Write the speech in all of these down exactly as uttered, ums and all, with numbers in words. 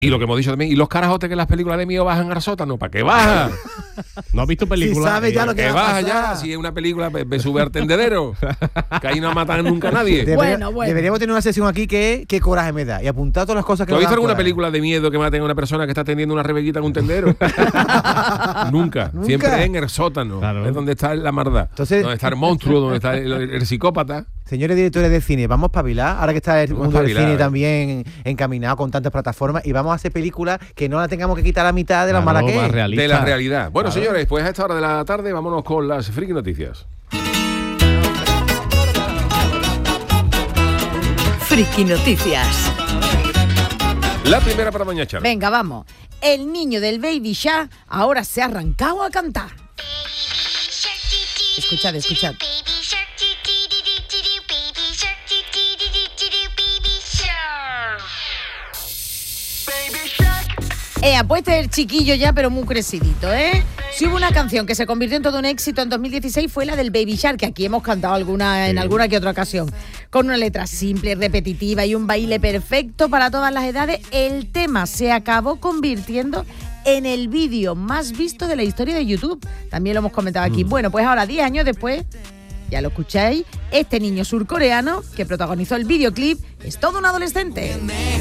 Y lo que hemos dicho también, y los carajotes que en las películas de mío bajan al sótano, ¿para qué baja? ¿No has visto películas? Si sabe ya lo que ¿Qué va a baja pasar. ya? Si es una película, me sube al tendedero. Que ahí no matan nunca a nadie. Debería- Bueno, bueno. Deberíamos tener una sesión aquí que qué coraje me da y apuntar todas las cosas que ¿Tú has nos visto dan alguna coraje. película de miedo que maten a una persona que está tendiendo una rebequita en un tendedero? Nunca. Nunca. Siempre en el sótano. Claro. Es donde está la maldad. Entonces- donde está el monstruo, donde está el, el- el psicópata. Señores directores de cine, vamos a espabilar, ahora que está el Vamos a mundo del espabilar, cine eh. también encaminado con tantas plataformas, y vamos a hacer películas que no la tengamos que quitar a la mitad de las Claro, malas que más es. realista. De la realidad. Bueno, Claro. señores, pues a esta hora de la tarde vámonos con las friki noticias. Friki Noticias. La primera para Doña Chara. Venga, vamos. El niño del Baby Shark ahora se ha arrancado a cantar. Escuchad, escuchad. Eh, pues este es el chiquillo ya, pero muy crecidito, ¿eh? Si hubo una canción que se convirtió en todo un éxito en dos mil dieciséis fue la del Baby Shark, que aquí hemos cantado alguna, en alguna que otra ocasión. Con una letra simple, repetitiva y un baile perfecto para todas las edades, el tema se acabó convirtiendo en el vídeo más visto de la historia de YouTube. También lo hemos comentado aquí. Bueno, pues ahora, diez años después, ya lo escucháis, este niño surcoreano que protagonizó el videoclip es todo un adolescente.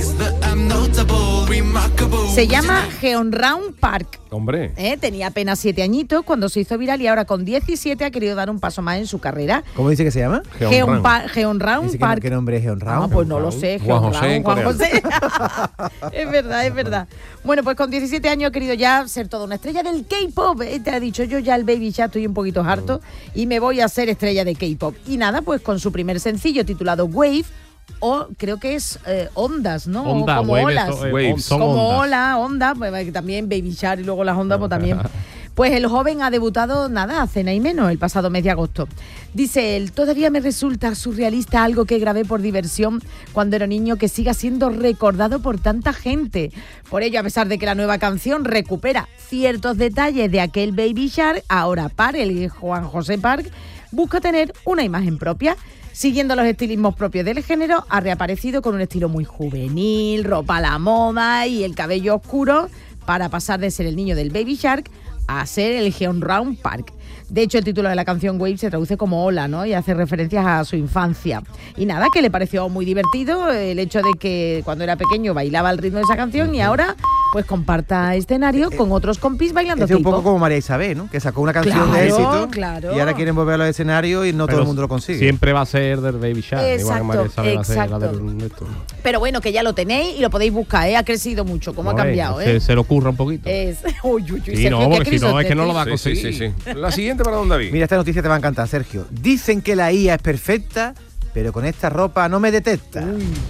Se llama Jeonraun Park. Hombre. ¿Eh? Tenía apenas siete añitos cuando se hizo viral y ahora con diecisiete ha querido dar un paso más en su carrera. ¿Cómo dice que se llama? Jeonraun. Jeonraun Dice que, Park. ¿qué nombre es Jeonraun? Ah, pues no lo sé, Juan Jeonraun, José en Juan coreano. José. Es verdad, es verdad. Bueno, pues con diecisiete años ha querido ya ser toda una estrella del K-pop. Eh, Te ha dicho, yo ya el Baby ya estoy un poquito harto y me voy a ser estrella de K-pop. Y nada, pues con su primer sencillo titulado Wave, o creo que es eh, Ondas, ¿no? O Onda, como wave, olas. eso, eh, Waves. son Como ondas. ola, onda, pues, también Baby Shark y luego las ondas, pues también. Pues el joven ha debutado, nada, hace nada y menos, el pasado mes de agosto. Dice él, todavía me resulta surrealista algo que grabé por diversión cuando era niño que siga siendo recordado por tanta gente. Por ello, a pesar de que la nueva canción recupera ciertos detalles de aquel Baby Shark, ahora Park, el Juan José Park, busca tener una imagen propia. Siguiendo los estilismos propios del género, ha reaparecido con un estilo muy juvenil, ropa a la moda y el cabello oscuro para pasar de ser el niño del Baby Shark a ser el Jeonraun Park. De hecho, el título de la canción Wave se traduce como Hola, ¿no? Y hace referencias a su infancia. Y nada, que le pareció muy divertido el hecho de que cuando era pequeño bailaba al ritmo de esa canción y ahora pues comparta escenario con otros compis bailando Este es un poco K-pop. como María Isabel, ¿no? Que sacó una canción Claro, de éxito claro. y ahora quieren volver a los escenarios y no todo Pero el mundo lo consigue. Siempre va a ser del Baby Shark. Igual que Exacto, María Isabel va a ser la exacto. del esto. Pero bueno, que ya lo tenéis y lo podéis buscar, ¿eh? Ha crecido mucho, cómo ha Vamos a ver, cambiado, se, ¿eh? se le ocurra un poquito. Es... Uy, uy, uy, Sí, Sergio, no, ¿qué porque si no, es que no lo va a Sí, conseguir. sí, sí, sí. La siguiente para Don David. Mira, esta noticia te va a encantar, Sergio. Dicen que la I A es perfecta, pero con esta ropa no me detecta.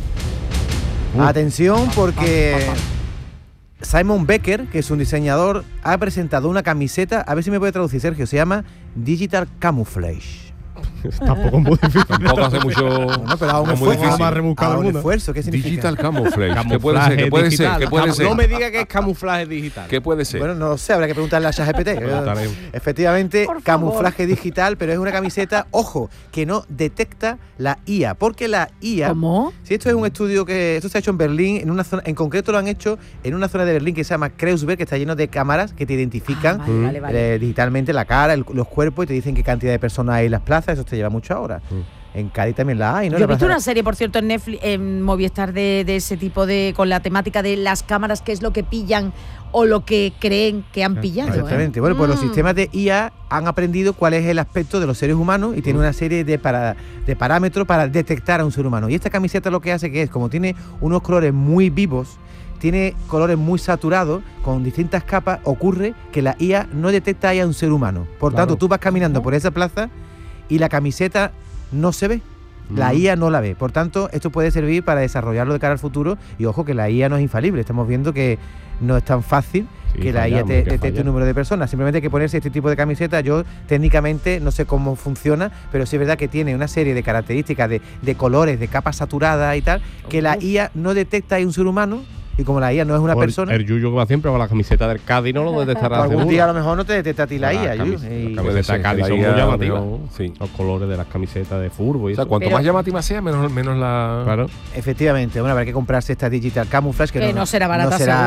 Atención, porque Simon Becker, que es un diseñador, ha presentado una camiseta, a ver si me puede traducir, Sergio, se llama Digital Camouflage. Tampoco es muy difícil. Tampoco hace mucho. Bueno, pero haga un es muy esfuerzo. difícil. más rebuscado Haga del un mundo. esfuerzo, ¿qué significa? Digital camouflage. ¿Qué puede Camuflaje ser? ¿Qué puede digital. ser? ¿Qué puede Cam- ser? No me diga que es camuflaje digital. ¿Qué puede ser? Bueno, no lo sé, habrá que preguntarle a ChatGPT. Preguntaré. Efectivamente, Por favor. camuflaje digital, pero es una camiseta, ojo, que no detecta la I A, porque la I A... ¿Cómo? Si esto es un estudio que esto se ha hecho en Berlín, en una zona, en concreto lo han hecho en una zona de Berlín que se llama Kreuzberg, que está lleno de cámaras que te identifican Ah, vale, vale, vale. eh, digitalmente la cara, el- los cuerpos y te dicen qué cantidad de personas hay en las plazas. Eso te lleva mucho ahora. En Cádiz también la hay, ¿no? Yo he La visto plaza- una serie, por cierto, en Netflix, en Movistar, de, de ese tipo de, con la temática de las cámaras, qué es lo que pillan o lo que creen que han pillado. ¿eh? Exactamente. Bueno, pues los Mm. sistemas de I A han aprendido cuál es el aspecto de los seres humanos y tienen una serie de, para, de parámetros para detectar a un ser humano. Y esta camiseta lo que hace que es, como tiene unos colores muy vivos, tiene colores muy saturados, con distintas capas, ocurre que la I A no detecta ahí a un ser humano. Por Claro. tanto, tú vas caminando por esa plaza y la camiseta no se ve. La Mm. I A no la ve. Por tanto, esto puede servir para desarrollarlo de cara al futuro. Y ojo, que la I A no es infalible. Estamos viendo que no es tan fácil Sí, que la falla, I A hombre, te que detecte falla. un número de personas. Simplemente hay que ponerse este tipo de camiseta. Yo técnicamente no sé cómo funciona, pero sí es verdad que tiene una serie de características de, de colores, de capas saturadas y tal, que la I A no detecta ahí un ser humano. Y como la I A no es una O el- persona, El Yuyo que va siempre con la camiseta del Cádiz no lo detectará algún seguro. día a lo mejor no te detecta a ti la I A. Las Yu, camis- y- las Puede camisetas ser, de Cádiz que son la muy I A, llamativas. pero- sí. Los colores de las camisetas de fútbol y O sea, eso. cuanto Pero- más llamativa sea, menos, menos la. Claro. Efectivamente, bueno, habrá que comprarse esta Digital Camouflage que, Que no será barata, no será